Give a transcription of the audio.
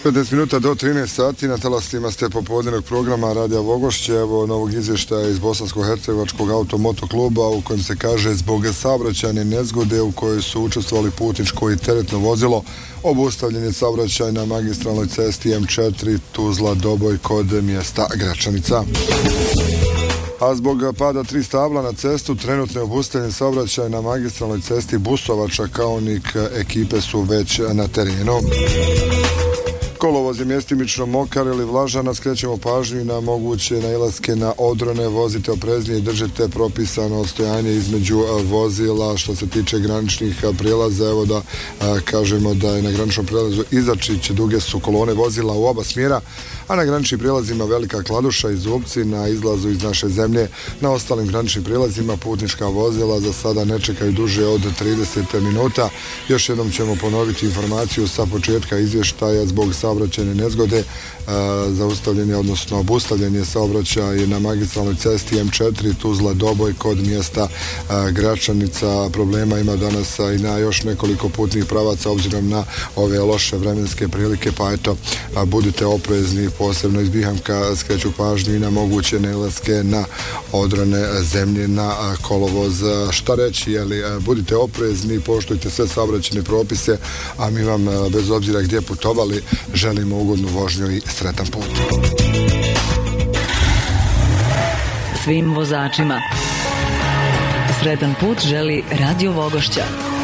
15 minuta do 13 sati na talasima ste popodnevnog programa Radija Vogošće. Evo novog izvještaja iz Bosansko-hercegovačkog automoto kluba u kojem se kaže zbog saobraćajne nezgode u kojoj su učestvovali putničko i teretno vozilo obustavljen je saobraćaj na magistralnoj cesti M4 Tuzla-Doboj kod mjesta Gračanica. A zbog pada 3 stabla na cestu trenutno je obustavljen saobraćaj na magistralnoj cesti Busovača, Kaonik, ekipe su već na terenu. Kolovoz je mjestimično mokar ili vlažan, skrećemo pažnju na moguće nailaske na odrone, vozite opreznije i držite propisano odstojanje između vozila. Što se tiče graničnih prijelaza, evo da kažemo da je na graničnom prijelazu Izačić duge su kolone vozila u oba smjera, a na graničnim prijelazima Velika Kladuša i Zubci na izlazu iz naše zemlje. Na ostalim graničnim prijelazima putnička vozila za sada ne čekaju duže od 30 minuta. Još jednom ćemo ponoviti informaciju sa početka izvještaja zbog saobraćajne nezgode. Zaustavljen je, odnosno obustavljen je saobraćaj na magistralnoj cesti M4 Tuzla-Doboj kod mjesta Gračanica. Problema ima danas i na još nekoliko putnih pravaca obzirom na ove loše vremenske prilike, pa eto, budite oprezni, posebno iz Bihamka skreću pažnju i na moguće nailaske na odrone zemlje, na kolovoz. Šta reći, budite oprezni, poštujte sve saobraćajne propise, a mi vam bez obzira gdje putovali želimo ugodnu vožnju i sretan put. Svim vozačima sretan put želi Radio Vogošća.